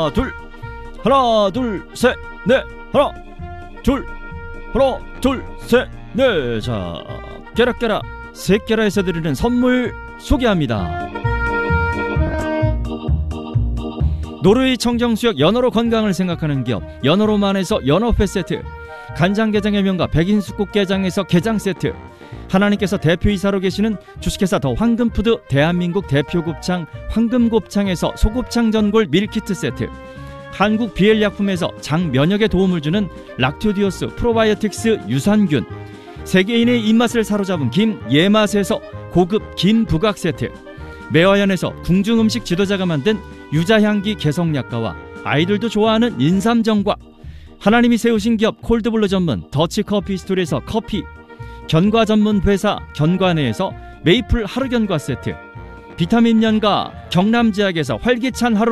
둘, 셋, 넷. 하나, 둘, 셋, 넷. 자, 깨라깨라 새깨라에서 드리는 선물 소개합니다. 노르웨이 청정수역 연어로 건강을 생각하는 기업 연어로만에서 연어회 세트, 간장게장의 명가 백인숙국게장에서 게장 세트, 하나님께서 대표이사로 계시는 주식회사 더 황금푸드 대한민국 대표곱창 황금곱창에서 소곱창 전골 밀키트 세트, 한국 비엘약품에서 장 면역에 도움을 주는 락토디오스 프로바이오틱스 유산균, 세계인의 입맛을 사로잡은 김 예맛에서 고급 김 부각 세트, 매화연에서 궁중음식 지도자가 만든 유자향기 개성약과와 아이들도 좋아하는 인삼정과, 하나님이 세우신 기업 콜드블루 전문 더치커피스토리에서 커피, 견과 전문 회사 견과내에서 메이플 하루견과 세트, 비타민 연가 경남제약에서 활기찬 하루